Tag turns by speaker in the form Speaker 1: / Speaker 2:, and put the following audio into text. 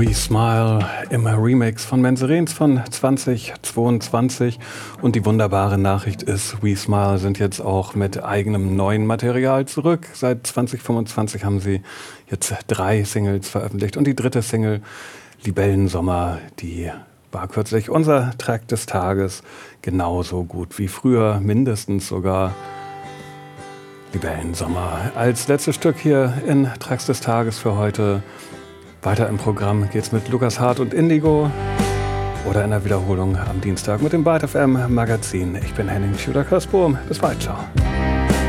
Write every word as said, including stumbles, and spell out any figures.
Speaker 1: We Smile im Remix von Menserens von zweitausendzweiundzwanzig. Und die wunderbare Nachricht ist, We Smile sind jetzt auch mit eigenem neuen Material zurück. Seit zwanzig fünfundzwanzig haben sie jetzt drei Singles veröffentlicht. Und die dritte Single, Libellensommer, die war kürzlich unser Track des Tages. Genauso gut wie früher, mindestens sogar. Libellensommer als letztes Stück hier in Tracks des Tages für heute. Weiter im Programm geht's mit Lukas Hart und Indigo oder in der Wiederholung am Dienstag mit dem Byte F M Magazin. Ich bin Henning Schüler-Körsbohm. Bis bald, ciao.